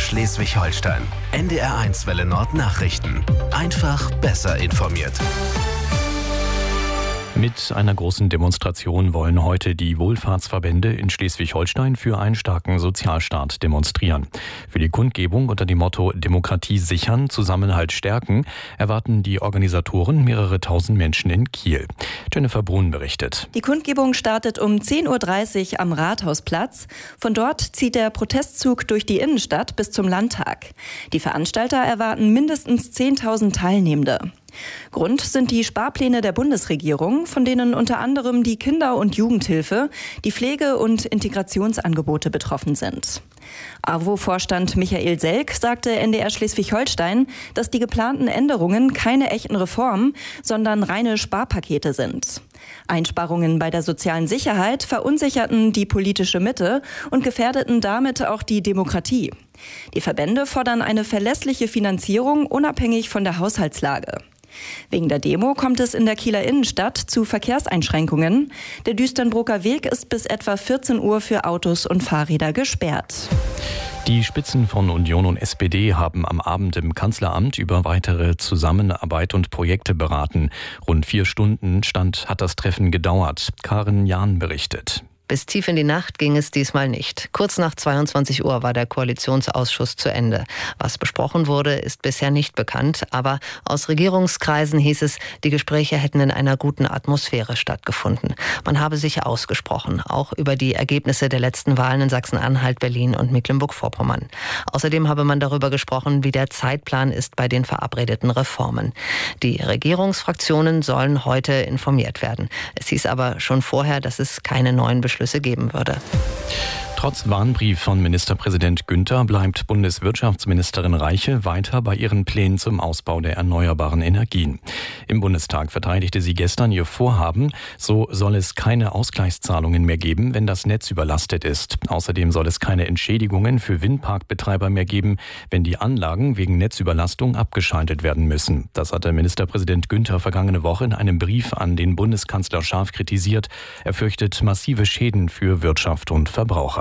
Schleswig-Holstein. NDR1 Welle Nord Nachrichten. Einfach besser informiert. Mit einer großen Demonstration wollen heute die Wohlfahrtsverbände in Schleswig-Holstein für einen starken Sozialstaat demonstrieren. Für die Kundgebung unter dem Motto Demokratie sichern, Zusammenhalt stärken erwarten die Organisatoren mehrere tausend Menschen in Kiel. Jennifer Brun berichtet. Die Kundgebung startet um 10.30 Uhr am Rathausplatz. Von dort zieht der Protestzug durch die Innenstadt bis zum Landtag. Die Veranstalter erwarten mindestens 10.000 Teilnehmende. Grund sind die Sparpläne der Bundesregierung, von denen unter anderem die Kinder- und Jugendhilfe, die Pflege- und Integrationsangebote betroffen sind. AWO-Vorstand Michael Selk sagte NDR Schleswig-Holstein, dass die geplanten Änderungen keine echten Reformen, sondern reine Sparpakete sind. Einsparungen bei der sozialen Sicherheit verunsicherten die politische Mitte und gefährdeten damit auch die Demokratie. Die Verbände fordern eine verlässliche Finanzierung unabhängig von der Haushaltslage. Wegen der Demo kommt es in der Kieler Innenstadt zu Verkehrseinschränkungen. Der Düsternbroker Weg ist bis etwa 14 Uhr für Autos und Fahrräder gesperrt. Die Spitzen von Union und SPD haben am Abend im Kanzleramt über weitere Zusammenarbeit und Projekte beraten. Rund 4 Stunden hat das Treffen gedauert. Karin Jahn berichtet. Bis tief in die Nacht ging es diesmal nicht. Kurz nach 22 Uhr war der Koalitionsausschuss zu Ende. Was besprochen wurde, ist bisher nicht bekannt. Aber aus Regierungskreisen hieß es, die Gespräche hätten in einer guten Atmosphäre stattgefunden. Man habe sich ausgesprochen, auch über die Ergebnisse der letzten Wahlen in Sachsen-Anhalt, Berlin und Mecklenburg-Vorpommern. Außerdem habe man darüber gesprochen, wie der Zeitplan ist bei den verabredeten Reformen. Die Regierungsfraktionen sollen heute informiert werden. Es hieß aber schon vorher, dass es keine neuen Beschlüsse geben würde. Trotz Warnbrief von Ministerpräsident Günther bleibt Bundeswirtschaftsministerin Reiche weiter bei ihren Plänen zum Ausbau der erneuerbaren Energien. Im Bundestag verteidigte sie gestern ihr Vorhaben, so soll es keine Ausgleichszahlungen mehr geben, wenn das Netz überlastet ist. Außerdem soll es keine Entschädigungen für Windparkbetreiber mehr geben, wenn die Anlagen wegen Netzüberlastung abgeschaltet werden müssen. Das hatte Ministerpräsident Günther vergangene Woche in einem Brief an den Bundeskanzler scharf kritisiert. Er fürchtet massive Schäden für Wirtschaft und Verbraucher.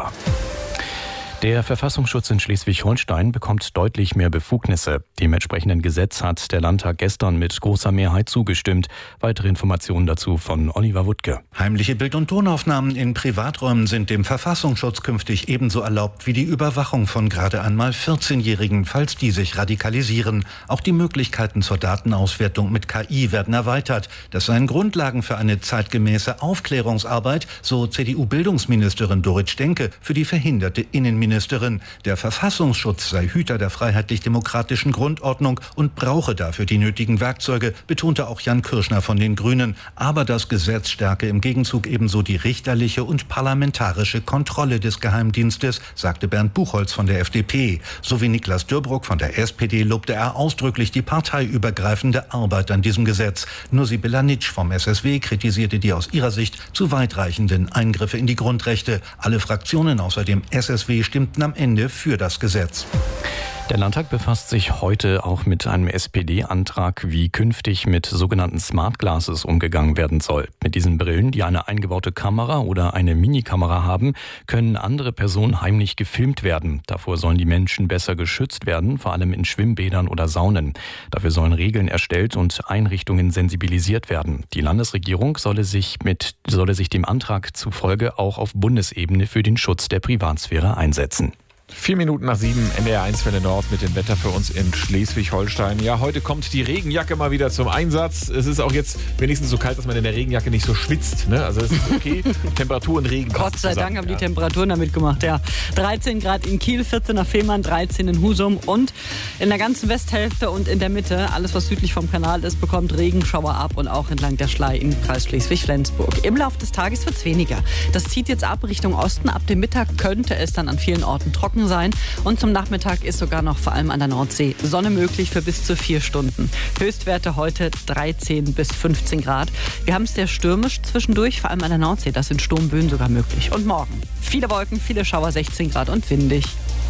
Der Verfassungsschutz in Schleswig-Holstein bekommt deutlich mehr Befugnisse. Dem entsprechenden Gesetz hat der Landtag gestern mit großer Mehrheit zugestimmt. Weitere Informationen dazu von Oliver Wuttke. Heimliche Bild- und Tonaufnahmen in Privaträumen sind dem Verfassungsschutz künftig ebenso erlaubt wie die Überwachung von gerade einmal 14-Jährigen, falls die sich radikalisieren. Auch die Möglichkeiten zur Datenauswertung mit KI werden erweitert. Das seien Grundlagen für eine zeitgemäße Aufklärungsarbeit, so CDU-Bildungsministerin Dorit Stenke für die verhinderte Innenministerin. Der Verfassungsschutz sei Hüter der freiheitlich-demokratischen Grundordnung und brauche dafür die nötigen Werkzeuge, betonte auch Jan Kirschner von den Grünen. Aber das Gesetz stärke im Gegenzug ebenso die richterliche und parlamentarische Kontrolle des Geheimdienstes, sagte Bernd Buchholz von der FDP. Sowie Niklas Dörbruck von der SPD lobte er ausdrücklich die parteiübergreifende Arbeit an diesem Gesetz. Nur Sibylla Nitsch vom SSW kritisierte die aus ihrer Sicht zu weitreichenden Eingriffe in die Grundrechte. Alle Fraktionen außer dem SSW stimmten am Ende für das Gesetz. Der Landtag befasst sich heute auch mit einem SPD-Antrag, wie künftig mit sogenannten Smart Glasses umgegangen werden soll. Mit diesen Brillen, die eine eingebaute Kamera oder eine Minikamera haben, können andere Personen heimlich gefilmt werden. Davor sollen die Menschen besser geschützt werden, vor allem in Schwimmbädern oder Saunen. Dafür sollen Regeln erstellt und Einrichtungen sensibilisiert werden. Die Landesregierung solle sich dem Antrag zufolge auch auf Bundesebene für den Schutz der Privatsphäre einsetzen. 4 Minuten nach 7, NDR1 Welle Nord mit dem Wetter für uns in Schleswig-Holstein. Ja, heute kommt die Regenjacke mal wieder zum Einsatz. Es ist auch jetzt wenigstens so kalt, dass man in der Regenjacke nicht so schwitzt. Ne? Also es ist okay. Temperatur und Regen. Gott sei Dank haben die Temperaturen damit gemacht. Ja. 13 Grad in Kiel, 14 nach Fehmarn, 13 in Husum und in der ganzen Westhälfte und in der Mitte, alles was südlich vom Kanal ist, bekommt Regenschauer ab und auch entlang der Schlei im Kreis Schleswig-Flensburg. Im Laufe des Tages wird es weniger. Das zieht jetzt ab Richtung Osten. Ab dem Mittag könnte es dann an vielen Orten trocken sein. Und zum Nachmittag ist sogar noch vor allem an der Nordsee Sonne möglich für bis zu 4 Stunden. Höchstwerte heute 13 bis 15 Grad. Wir haben es sehr stürmisch zwischendurch, vor allem an der Nordsee. Da sind Sturmböen sogar möglich. Und morgen viele Wolken, viele Schauer, 16 Grad und windig.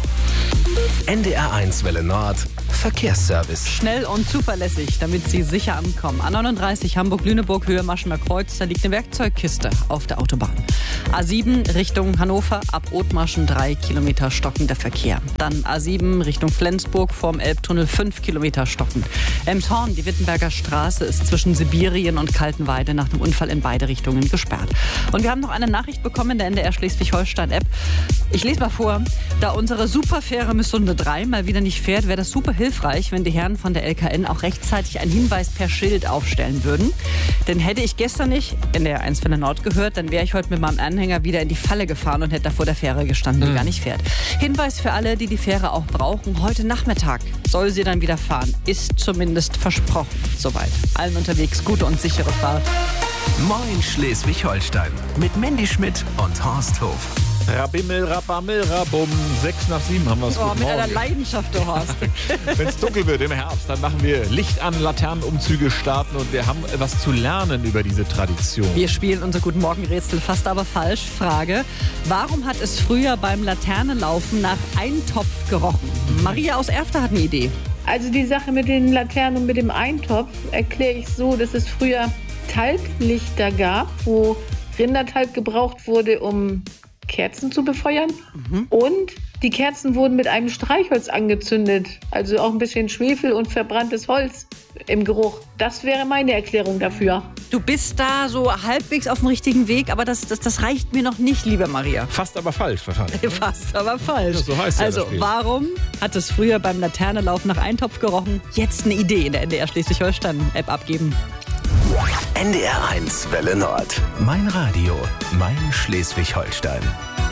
NDR1 Welle Nord Verkehrsservice. Schnell und zuverlässig, damit Sie sicher ankommen. A39 Hamburg-Lüneburg, Höhe Maschener Kreuz, da liegt eine Werkzeugkiste auf der Autobahn. A7 Richtung Hannover, ab Othmarschen 3 Kilometer stockender Verkehr. Dann A7 Richtung Flensburg, vorm Elbtunnel 5 Kilometer stockend. Elmshorn, die Wittenberger Straße, ist zwischen Sibirien und Kaltenweide nach dem Unfall in beide Richtungen gesperrt. Und wir haben noch eine Nachricht bekommen in der NDR Schleswig-Holstein-App. Ich lese mal vor. Da unsere Superfähre Missunde 3 mal wieder nicht fährt, wäre das super hilfreich, wenn die Herren von der LKN auch rechtzeitig einen Hinweis per Schild aufstellen würden. Denn hätte ich gestern nicht NDR 1 Welle Nord gehört, dann wäre ich heute mit meinem Anhänger wieder in die Falle gefahren und hätte da vor der Fähre gestanden, die gar nicht fährt. Hinweis für alle, die Fähre auch brauchen. Heute Nachmittag soll sie dann wieder fahren. Ist zumindest versprochen. Soweit. Allen unterwegs gute und sichere Fahrt. Moin Schleswig-Holstein mit Mandy Schmidt und Horst Hof. Rabimmel, rabammel, rabum. 6:07 haben wir es. Oh, mit einer Leidenschaft, du Horst. Wenn es dunkel wird im Herbst, dann machen wir Licht an, Laternenumzüge starten und wir haben was zu lernen über diese Tradition. Wir spielen unser Guten Morgen-Rätsel fast aber falsch. Frage, warum hat es früher beim Laternenlaufen nach Eintopf gerochen? Maria aus Erfter hat eine Idee. Also die Sache mit den Laternen und mit dem Eintopf erkläre ich so, dass es früher Talglichter gab, wo Rindertalg gebraucht wurde, um Kerzen zu befeuern. Und die Kerzen wurden mit einem Streichholz angezündet. Also auch ein bisschen Schwefel und verbranntes Holz im Geruch. Das wäre meine Erklärung dafür. Du bist da so halbwegs auf dem richtigen Weg, aber das reicht mir noch nicht, liebe Maria. Fast aber falsch wahrscheinlich. Fast aber falsch. Ja, so heißt ja also das Spiel. Warum hat es früher beim Laternenlauf nach Eintopf gerochen? Jetzt eine Idee in der NDR Schleswig-Holstein-App abgeben. NDR 1 Welle Nord. Mein Radio, mein Schleswig-Holstein.